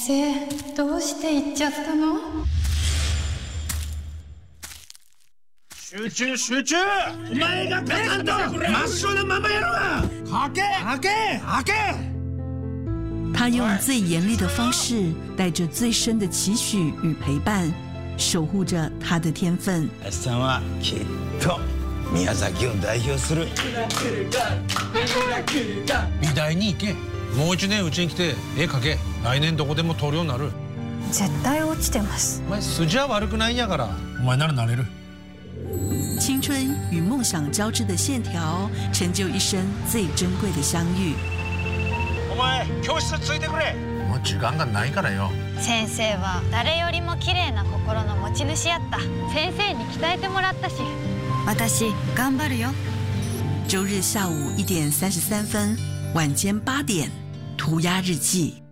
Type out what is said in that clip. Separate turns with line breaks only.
生どうして行っちゃったの？
集中集中！お前が勝たんと真っ白なままやろが！吐け！
他用最严厉的方式，带着最深的期许与陪伴，守護着他的天分。
林さんはきっと宮崎を代表する。
美大に行け。もう1年うちに来て絵描け。来年どこでも通るようになる。
絶対落ちてます。
お前筋は悪くないんやから。お前ならなれる。
青春与梦想交织的线条，成就一生最珍贵的相遇。
お前教室ついてくれ。
もう時間がないからよ。
先生は誰よりも綺麗な心の持ち主やった。先生に鍛えてもらったし。私頑張るよ。
周日下午1点33分，晚间8点，涂鸦日记。